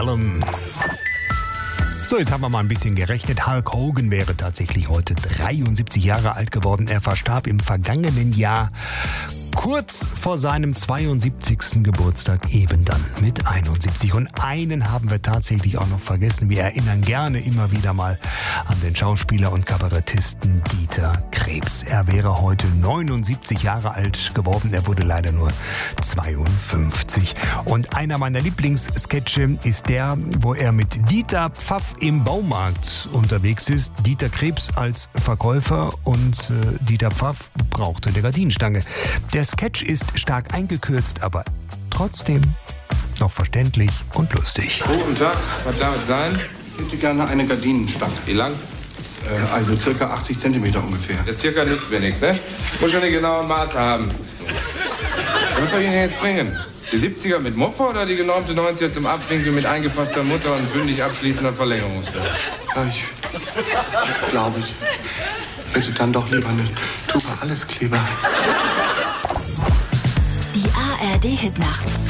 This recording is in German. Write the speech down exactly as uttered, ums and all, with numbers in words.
Antebellum. So, jetzt haben wir mal ein bisschen gerechnet. Hulk Hogan wäre tatsächlich heute dreiundsiebzig Jahre alt geworden. Er verstarb im vergangenen Jahr kurz vor seinem zweiundsiebzigsten Geburtstag, eben dann mit einundsiebzig. Und einen haben wir tatsächlich auch noch vergessen. Wir erinnern gerne immer wieder mal an den Schauspieler und Kabarettisten Dieter Krebs. Er wäre heute neunundsiebzig Jahre alt geworden. Er wurde leider nur zweiundfünfzig. Und einer meiner Lieblingssketche ist der, wo er mit Dieter Pfaff im Baumarkt unterwegs ist. Dieter Krebs als Verkäufer und äh, Dieter Pfaff brauchte eine Gardinenstange. Der Sketch ist stark eingekürzt, aber trotzdem noch verständlich und lustig. Guten Tag, was darf es sein? Ich hätte gerne eine Gardinenstange. Wie lang? Äh, also circa achtzig Zentimeter ungefähr. Der circa nützt mir nichts, ne? Muss schon die genauen Maße haben. Was soll ich Ihnen jetzt bringen? Die siebziger mit Muffe oder die genormte neunziger zum Abwinkeln mit eingefasster Mutter und bündig abschließender Verlängerungsstelle? Ja, ich glaube, ich hätte dann doch lieber eine Tube Alleskleber. Die A R D-Hitnacht.